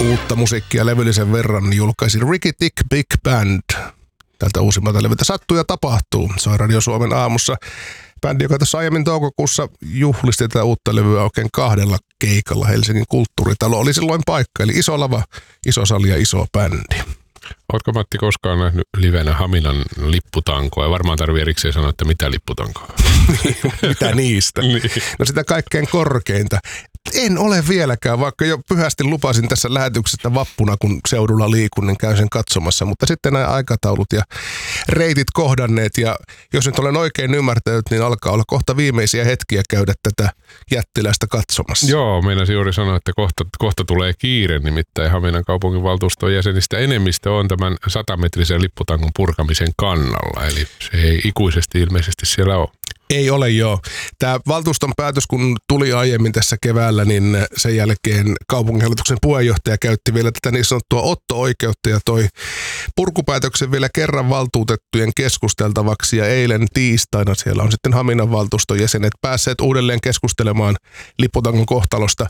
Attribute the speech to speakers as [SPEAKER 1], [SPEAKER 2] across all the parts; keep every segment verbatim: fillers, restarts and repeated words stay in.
[SPEAKER 1] Uutta musiikkia levyllisen verran julkaisi Ricky Tick Big Band. Tältä uusimmalta levyltä Sattuu ja tapahtuu. Se on Radio Suomen aamussa. Bändi, joka tässä aiemmin toukokuussa juhlisti tätä uutta levyä oikein kahdella keikalla. Helsingin Kulttuuritalo oli silloin paikka, eli iso lava, iso sali ja iso bändi.
[SPEAKER 2] Ootko, Matti, koskaan nähnyt livenä Haminan lipputankoa? Ja varmaan tarvii erikseen sanoa, että mitä lipputankoa?
[SPEAKER 1] Mitä niistä?
[SPEAKER 2] Niin.
[SPEAKER 1] No sitä kaikkein korkeinta. En ole vieläkään, vaikka jo pyhästi lupasin tässä lähetyksessä vappuna, kun seudulla liikun, niin käyn sen katsomassa. Mutta sitten nämä aikataulut ja reitit kohdanneet, ja jos nyt olen oikein ymmärtänyt, niin alkaa olla kohta viimeisiä hetkiä käydä tätä jättiläistä katsomassa.
[SPEAKER 2] Joo, meinasin juuri sanoa, että kohta, kohta tulee kiire, nimittäin Haminan kaupunginvaltuuston jäsenistä enemmistö on tämän satametrisen lipputangon purkamisen kannalla, eli se ei ikuisesti ilmeisesti siellä ole.
[SPEAKER 1] Ei ole joo. Tämä valtuuston päätös, kun tuli aiemmin tässä keväällä, niin sen jälkeen kaupunginhallituksen puheenjohtaja käytti vielä tätä niin sanottua otto-oikeutta ja toi purkupäätöksen vielä kerran valtuutettujen keskusteltavaksi. Ja eilen tiistaina siellä on sitten Haminan valtuuston jäsenet päässeet uudelleen keskustelemaan lipputangon kohtalosta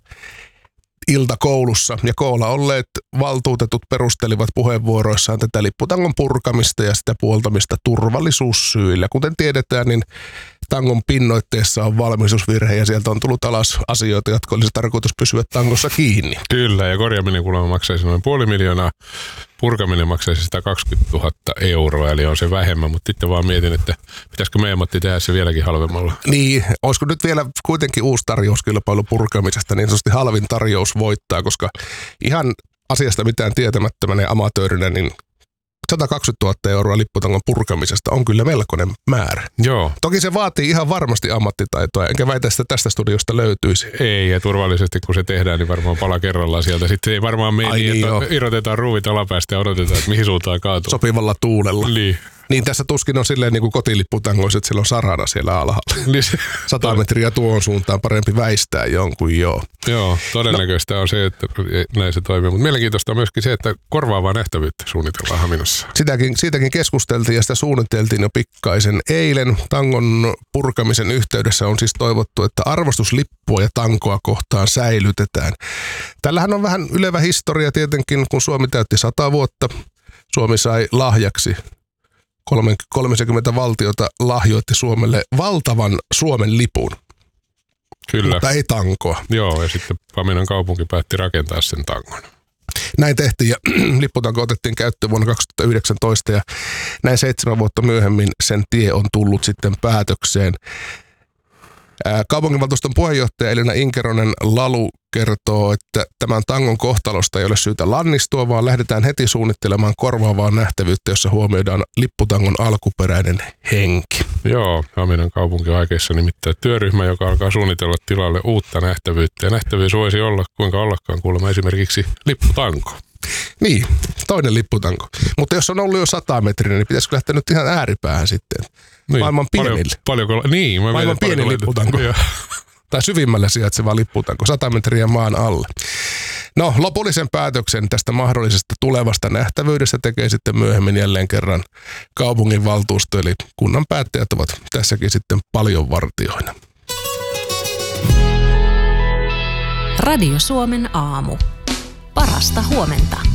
[SPEAKER 1] iltakoulussa, ja koolla olleet valtuutetut perustelivat puheenvuoroissaan tätä lipputangon purkamista ja sitä puoltamista turvallisuussyillä. Kuten tiedetään, niin tangon pinnoitteessa on valmistusvirhe ja sieltä on tullut alas asioita, jotka olisi tarkoitus pysyä tangossa kiinni.
[SPEAKER 2] Kyllä, ja korjaaminen kuulemma maksaisi noin puoli miljoonaa. Purkaminen maksaisi sata kaksikymmentätuhatta euroa, eli on se vähemmän, mutta sitten vaan mietin, että pitäisikö meidän, Matti, tehdä se vieläkin halvemmalla.
[SPEAKER 1] Niin, olisiko nyt vielä kuitenkin uusi tarjouskilpailu purkamisesta, niin sanotusti halvin tarjous voittaa, koska ihan asiasta mitään tietämättömänä ja amatöörinä, niin sata kaksikymmentätuhatta euroa lipputangon purkamisesta on kyllä melkoinen määrä.
[SPEAKER 2] Joo.
[SPEAKER 1] Toki se vaatii ihan varmasti ammattitaitoa, enkä väitä, että tästä studiosta löytyisi.
[SPEAKER 2] Ei, ja turvallisesti kun se tehdään, niin varmaan pala kerrallaan sieltä. Sitten ei varmaan mene niin, niin, että irrotetaan ruuvit alapäästä ja odotetaan, että mihin suuntaan kaatuu.
[SPEAKER 1] Sopivalla tuulella.
[SPEAKER 2] Niin.
[SPEAKER 1] Niin tässä tuskin on silleen niin kuin kotilipputangoissa, että siellä on sarana siellä alhaalla.
[SPEAKER 2] Niin
[SPEAKER 1] Sata metriä tuon suuntaan parempi väistää jonkun, joo.
[SPEAKER 2] Joo, todennäköistä no. on se, että näin se toimii. Mutta mielenkiintoista on myöskin se, että korvaavaa nähtävyyttä suunnitellaan Haminassa.
[SPEAKER 1] Sitäkin, siitäkin keskusteltiin ja sitä suunniteltiin jo pikkaisen. Eilen tangon purkamisen yhteydessä on siis toivottu, että arvostuslippua ja tankoa kohtaan säilytetään. Tällähän on vähän ylevä historia tietenkin, kun Suomi täytti sata vuotta. Suomi sai lahjaksi. kolmekymmentä valtiota lahjoitti Suomelle valtavan Suomen lipun.
[SPEAKER 2] Kyllä.
[SPEAKER 1] Mutta ei tankoa.
[SPEAKER 2] Joo, ja sitten Haminan kaupunki päätti rakentaa sen tangon.
[SPEAKER 1] Näin tehtiin ja lipputanko otettiin käyttöön vuonna kaksituhattayhdeksäntoista ja näin seitsemän vuotta myöhemmin sen tie on tullut sitten päätökseen. Kaupunginvaltuuston puheenjohtaja Elina Inkeronen Lalu kertoo, että tämän tangon kohtalosta ei ole syytä lannistua, vaan lähdetään heti suunnittelemaan korvaavaa nähtävyyttä, jossa huomioidaan lipputangon alkuperäinen henki.
[SPEAKER 2] Joo, Haminan kaupunki on aikeissa nimittäin työryhmä, joka alkaa suunnitella tilalle uutta nähtävyyttä. Ja nähtävyys voisi olla, kuinka ollakaan kuulemma esimerkiksi lipputanko.
[SPEAKER 1] Niin, toinen lipputanko. Mutta jos on ollut jo sata metrinen, niin pitäisikö lähteä nyt ihan ääripäähän sitten?
[SPEAKER 2] Niin,
[SPEAKER 1] maailman pienille.
[SPEAKER 2] Paljon, paljon, niin, mä
[SPEAKER 1] maailman pieni lipputanko. Tai syvimmälle sijaitseva lipputanko, sata metriä maan alle. No, lopullisen päätöksen tästä mahdollisesta tulevasta nähtävyydestä tekee sitten myöhemmin jälleen kerran kaupunginvaltuusto, eli kunnan päättäjät ovat tässäkin sitten paljon vartioina.
[SPEAKER 3] Radio Suomen aamu. Parasta huomenta.